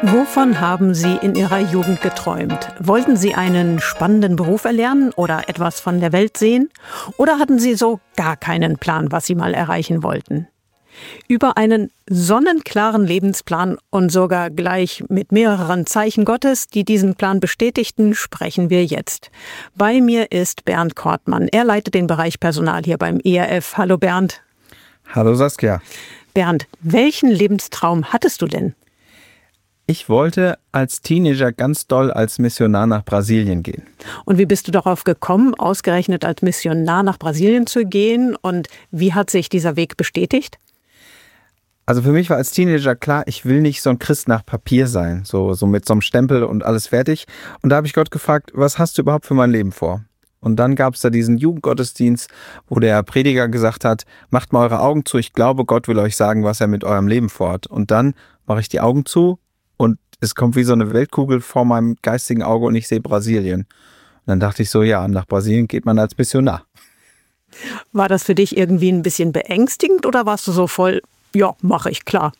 Wovon haben Sie in Ihrer Jugend geträumt? Wollten Sie einen spannenden Beruf erlernen oder etwas von der Welt sehen? Oder hatten Sie so gar keinen Plan, was Sie mal erreichen wollten? Über einen sonnenklaren Lebensplan und sogar gleich mit mehreren Zeichen Gottes, die diesen Plan bestätigten, sprechen wir jetzt. Bei mir ist Bernd Kortmann. Er leitet den Bereich Personal hier beim ERF. Hallo Bernd. Hallo Saskia. Bernd, welchen Lebenstraum hattest du denn? Ich wollte als Teenager ganz doll als Missionar nach Brasilien gehen. Und wie bist du darauf gekommen, ausgerechnet als Missionar nach Brasilien zu gehen? Und wie hat sich dieser Weg bestätigt? Also für mich war als Teenager klar, ich will nicht so ein Christ nach Papier sein, so mit so einem Stempel und alles fertig. Und da habe ich Gott gefragt, was hast du überhaupt für mein Leben vor? Und dann gab es da diesen Jugendgottesdienst, wo der Prediger gesagt hat, macht mal eure Augen zu, ich glaube, Gott will euch sagen, was er mit eurem Leben vorhat. Und dann mache ich die Augen zu und es kommt wie so eine Weltkugel vor meinem geistigen Auge und ich sehe Brasilien. Und dann dachte ich so, ja, nach Brasilien geht man als Missionar. War das für dich irgendwie ein bisschen beängstigend oder warst du so voll, ja, mache ich, klar?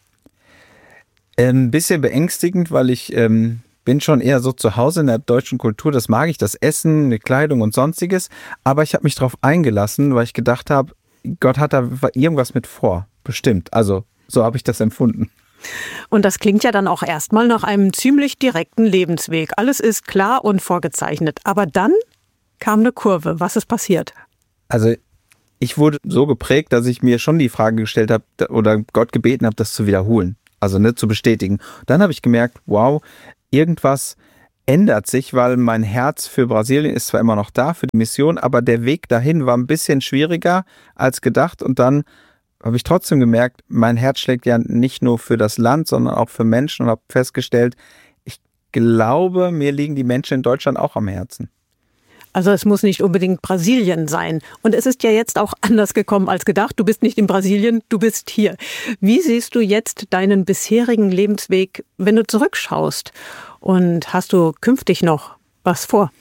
Ein bisschen beängstigend, weil ich bin schon eher so zu Hause in der deutschen Kultur. Das mag ich, das Essen, die Kleidung und Sonstiges. Aber ich habe mich darauf eingelassen, weil ich gedacht habe, Gott hat da irgendwas mit vor. Bestimmt. Also so habe ich das empfunden. Und das klingt ja dann auch erstmal nach einem ziemlich direkten Lebensweg. Alles ist klar und vorgezeichnet. Aber dann kam eine Kurve. Was ist passiert? Also ich wurde so geprägt, dass ich mir schon die Frage gestellt habe oder Gott gebeten habe, das zu wiederholen. Also zu bestätigen. Dann habe ich gemerkt, wow, irgendwas ändert sich, weil mein Herz für Brasilien ist zwar immer noch da, für die Mission, aber der Weg dahin war ein bisschen schwieriger als gedacht. Und dann habe ich trotzdem gemerkt, mein Herz schlägt ja nicht nur für das Land, sondern auch für Menschen und habe festgestellt, ich glaube, mir liegen die Menschen in Deutschland auch am Herzen. Also es muss nicht unbedingt Brasilien sein. Und es ist ja jetzt auch anders gekommen als gedacht. Du bist nicht in Brasilien, du bist hier. Wie siehst du jetzt deinen bisherigen Lebensweg, wenn du zurückschaust? Und hast du künftig noch was vor?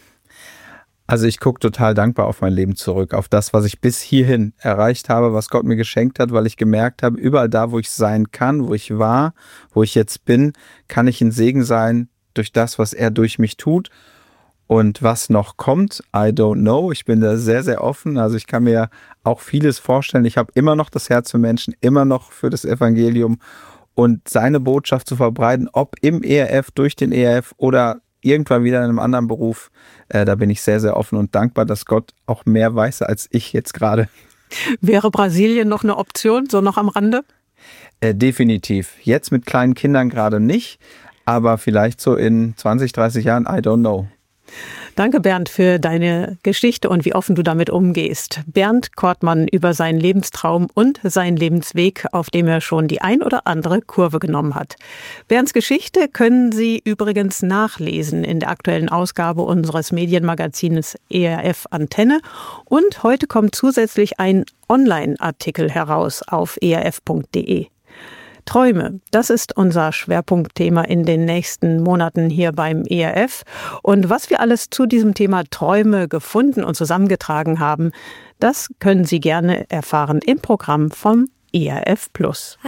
Also ich gucke total dankbar auf mein Leben zurück, auf das, was ich bis hierhin erreicht habe, was Gott mir geschenkt hat, weil ich gemerkt habe, überall da, wo ich sein kann, wo ich war, wo ich jetzt bin, kann ich ein Segen sein durch das, was er durch mich tut. Und was noch kommt, I don't know. Ich bin da sehr, sehr offen. Also ich kann mir auch vieles vorstellen. Ich habe immer noch das Herz für Menschen, immer noch für das Evangelium und seine Botschaft zu verbreiten, ob im ERF, durch den ERF oder irgendwann wieder in einem anderen Beruf. Da bin ich sehr, sehr offen und dankbar, dass Gott auch mehr weiß als ich jetzt gerade. Wäre Brasilien noch eine Option, so noch am Rande? Definitiv. Jetzt mit kleinen Kindern gerade nicht, aber vielleicht so in 20, 30 Jahren, I don't know. Danke, Bernd, für deine Geschichte und wie offen du damit umgehst. Bernd Kortmann über seinen Lebenstraum und seinen Lebensweg, auf dem er schon die ein oder andere Kurve genommen hat. Bernds Geschichte können Sie übrigens nachlesen in der aktuellen Ausgabe unseres Medienmagazins ERF Antenne. Und heute kommt zusätzlich ein Online-Artikel heraus auf erf.de. Träume, das ist unser Schwerpunktthema in den nächsten Monaten hier beim ERF. Und was wir alles zu diesem Thema Träume gefunden und zusammengetragen haben, das können Sie gerne erfahren im Programm vom ERF Plus.